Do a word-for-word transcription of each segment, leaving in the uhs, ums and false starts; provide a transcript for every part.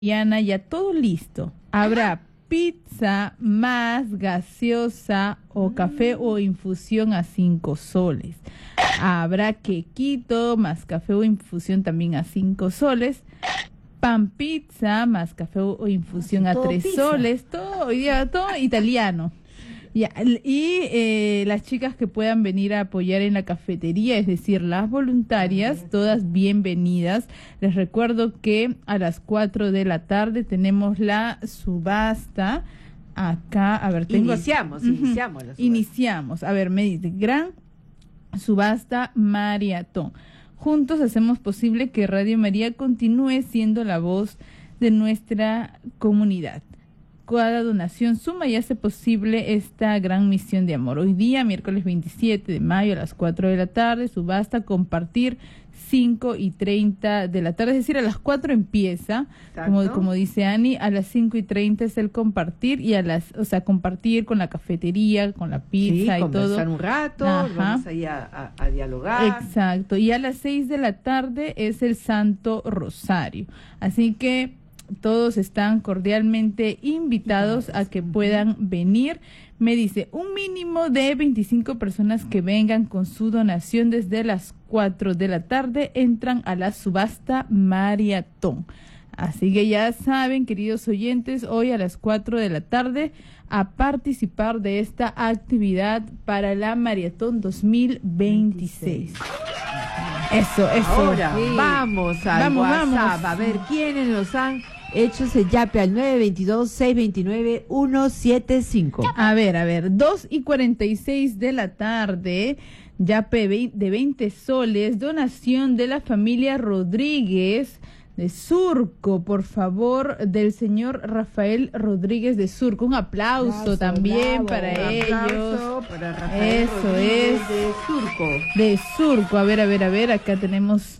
Yana, ya todo listo. Habrá pizza más gaseosa o café o infusión a cinco soles. Habrá quequito más café o infusión también a cinco soles. Pan pizza más café o infusión a tres soles. Todo, hoy día, todo italiano. Ya, y eh, las chicas que puedan venir a apoyar en la cafetería, es decir, las voluntarias, todas bienvenidas. Les recuerdo que a las cuatro de la tarde tenemos la subasta. Acá, a ver, tengo... Iniciamos, uh-huh. iniciamos la subasta. Iniciamos. A ver, me dice, gran subasta maratón. Juntos hacemos posible que Radio María continúe siendo la voz de nuestra comunidad. Cada donación suma y hace posible esta gran misión de amor. Hoy día, miércoles veintisiete de mayo a las cuatro de la tarde, subasta compartir cinco y treinta de la tarde, es decir, a las cuatro empieza, como, como dice Ani, a las cinco y treinta es el compartir y a las, o sea, compartir con la cafetería, con la pizza sí, y todo. un rato, Ajá. vamos ahí a, a, a dialogar. Exacto, y a las seis de la tarde es el Santo Rosario. Así que todos están cordialmente invitados a que puedan venir. Me dice, un mínimo de veinticinco personas que vengan con su donación desde las cuatro de la tarde entran a la subasta maratón. Así que ya saben, queridos oyentes, hoy a las cuatro de la tarde a participar de esta actividad para la Maratón dos mil veintiséis. Eso, eso. Ahora sí. vamos al vamos, WhatsApp vamos. a ver quiénes nos han hecho ese yape al nueve dos dos, seis dos nueve, uno siete cinco. A ver, a ver, dos y cuarenta y seis de la tarde, yape de veinte soles, donación de la familia Rodríguez de Surco, por favor, del señor Rafael Rodríguez de Surco. Un aplauso, aplauso también bravo, para un ellos. Aplauso para Rafael Eso Rodríguez es. De Surco. De Surco. A ver, a ver, a ver, acá tenemos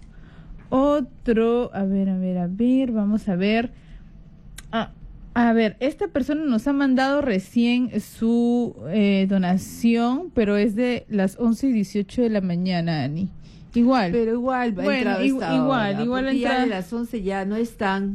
otro. A ver, a ver, a ver, vamos a ver. Ah, a ver, esta persona nos ha mandado recién su eh, donación, pero es de las once y dieciocho de la mañana, Ani. Igual. Pero igual va bueno, a igual, igual, igual a entrar. Ya de las once ya no están.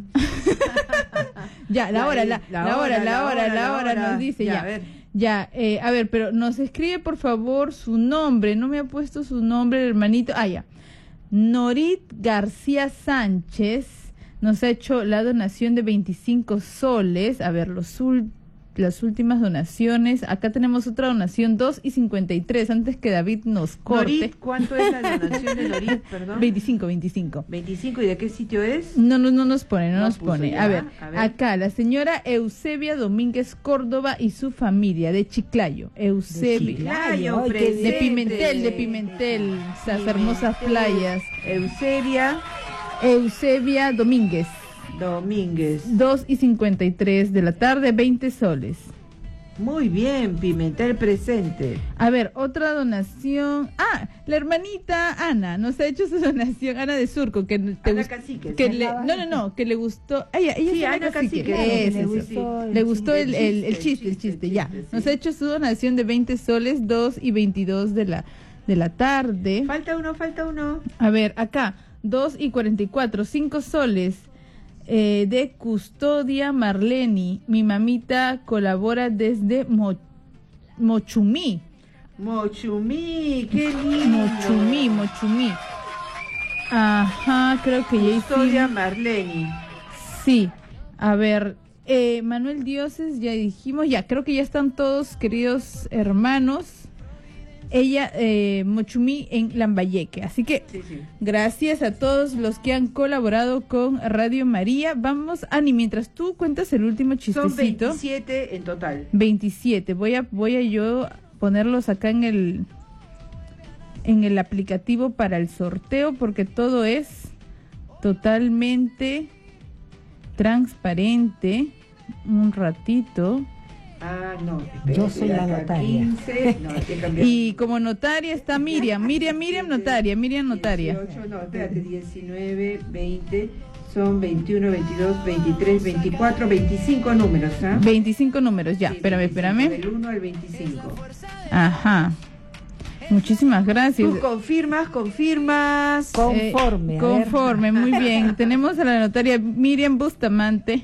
ya, la hora, la, la, la hora, la hora, la hora, nos dice ya. Ya, a ver, ya, eh, a ver, pero nos escribe por favor su nombre. No me ha puesto su nombre el hermanito. Ah, ya. Norit García Sánchez nos ha hecho la donación de veinticinco soles. A ver, los ul- las últimas donaciones. Acá tenemos otra donación, dos y cincuenta y tres, antes que David nos corte. Norit, ¿cuánto es la donación de Norit? Perdón. veinticinco, veinticinco. veinticinco, ¿y de qué sitio es? No, no, no nos pone, no, no nos pone. Ya, a, ver, a ver, acá la señora Eusebia Domínguez Córdoba y su familia de Chiclayo. Eusebia. De Chiclayo, Ay, de Pimentel, de Pimentel, esas hermosas playas. Eusebia. Eusebia Domínguez. Domínguez. dos y cincuenta y tres de la tarde, veinte soles. Muy bien, Pimentel presente. A ver, otra donación. Ah, la hermanita Ana nos ha hecho su donación, Ana de Surco, que te Ana gust- Cacique. que le, no, no, no, que le gustó. Ella, ella sí, es Ana, Ana Cacique. Cacique. Claro, Es, le eso, gustó, sí. le gustó el, el, el chiste, el chiste, chiste, ya. sí. Nos ha hecho su donación de veinte soles, dos y veintidós de la de la tarde. Falta uno, falta uno. A ver, acá, dos y cuarenta y cuatro, cinco soles. Eh, de Custodia Marleni, mi mamita colabora desde Mo, Mochumí. Mochumí, qué lindo. Mochumí, Mochumí. Ajá, creo que ya hicimos. Custodia Marleni. Sí, a ver, eh, Manuel Dioses, ya dijimos, ya, creo que ya están todos, queridos hermanos. Ella, eh, Mochumí en Lambayeque. Así que, sí, sí. gracias a todos los que han colaborado con Radio María. Vamos, Ani, mientras tú cuentas el último chistecito. Son veintisiete en total. veintisiete. Voy a, voy a yo ponerlos acá en el, en el aplicativo para el sorteo, porque todo es totalmente transparente. Un ratito. Ah, no. Yo soy la notaria. quince, no, hay que cambiar. Y como notaria está Miriam, Miriam, Miriam notaria, Miriam notaria. dieciocho, no, espérate, diecinueve, veinte, son veintiuno, veintidós, veintitrés, veinticuatro, veinticinco números, ¿ah? veinticinco números, ya, Sí, espérame, veinticinco, espérame. Del uno al veinticinco. Ajá. Muchísimas gracias. Tú confirmas, confirmas. Conforme. Eh, a ver. conforme, muy bien. Tenemos a la notaria Miriam Bustamante.